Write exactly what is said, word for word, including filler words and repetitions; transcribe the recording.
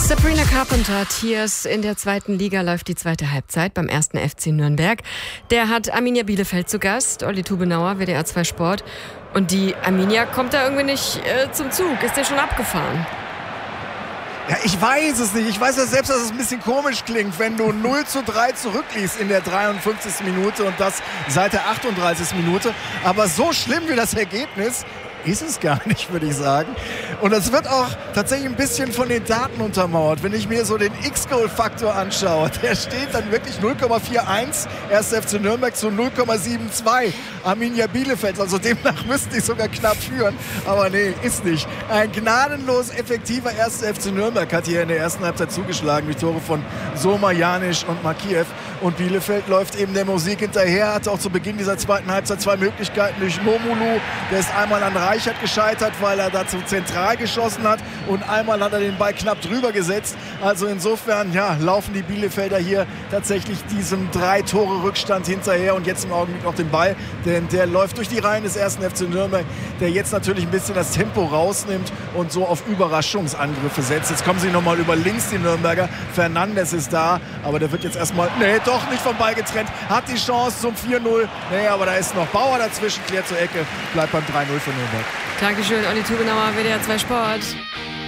Sabrina Carpenter, Tears. In der zweiten Liga läuft die zweite Halbzeit beim ersten F C Nürnberg. Der hat Arminia Bielefeld zu Gast. Olli Tubenauer, W D R zwei Sport. Und die Arminia kommt da irgendwie nicht äh, zum Zug. Ist der schon abgefahren? Ja, ich weiß es nicht. Ich weiß ja selbst, dass es ein bisschen komisch klingt, wenn du null zu drei zurückliegst in der dreiundfünfzigsten Minute und das seit der achtunddreißigsten Minute. Aber so schlimm wie das Ergebnis ist es gar nicht, würde ich sagen. Und das wird auch tatsächlich ein bisschen von den Daten untermauert. Wenn ich mir so den X-Goal-Faktor anschaue, der steht dann wirklich null Komma einundvierzig, erster F C Nürnberg zu null Komma zweiundsiebzig, Arminia Bielefeld. Also demnach müssten die sogar knapp führen. Aber nee, ist nicht. Ein gnadenlos effektiver erster F C Nürnberg hat hier in der ersten Halbzeit zugeschlagen. Die Tore von Soma, Janisch und Makiev. Und Bielefeld läuft eben der Musik hinterher. Hatte auch zu Beginn dieser zweiten Halbzeit zwei Möglichkeiten durch Momulu. Der ist einmal an Reichert gescheitert, weil er dazu zentral geschossen hat. Und einmal hat er den Ball knapp drüber gesetzt. Also insofern ja, laufen die Bielefelder hier tatsächlich diesem drei Tore Rückstand hinterher. Und jetzt im Augenblick noch den Ball. Denn der läuft durch die Reihen des ersten F C Nürnberg, der jetzt natürlich ein bisschen das Tempo rausnimmt und so auf Überraschungsangriffe setzt. Jetzt kommen sie nochmal über links, die Nürnberger. Fernandes ist da, aber der wird jetzt erstmal, nee, doch nicht vom Ball getrennt. Hat die Chance zum vier null. Nee, aber da ist noch Bauer dazwischen, klärt zur Ecke. Bleibt beim drei null für Nürnberg. Dankeschön, Olli Tubenauer, W D R zwei Sport.